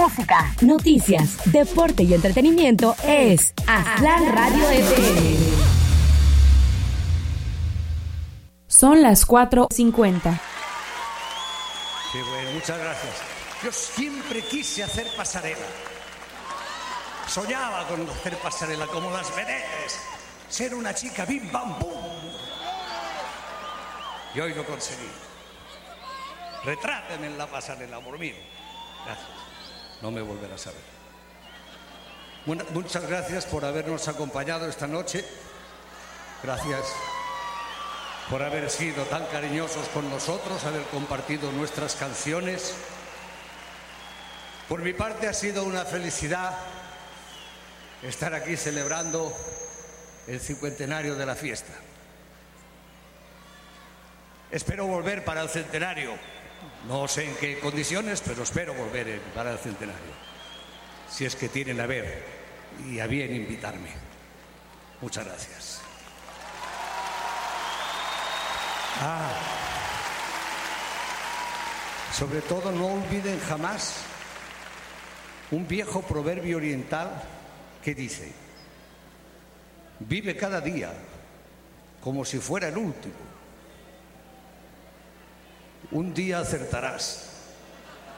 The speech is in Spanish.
música, noticias, deporte y entretenimiento es Aztlán Radio FM. Son las 4:50. Qué bueno, muchas gracias. Yo siempre quise hacer pasarela. Soñaba con hacer pasarela como las vedettes. Ser una chica bim bam bum. Y hoy lo conseguí. Retrátenme en la pasarela, amor mío. Gracias. No me volverás a ver. Bueno, muchas gracias por habernos acompañado esta noche. Gracias por haber sido tan cariñosos con nosotros, haber compartido nuestras canciones. Por mi parte ha sido una felicidad estar aquí celebrando el 50º de la fiesta. Espero volver para el centenario. No sé en qué condiciones, pero espero volver para el centenario. Si es que tienen a ver y a bien invitarme. Muchas gracias. Sobre todo no olviden jamás un viejo proverbio oriental que dice: vive cada día como si fuera el último. Un día acertarás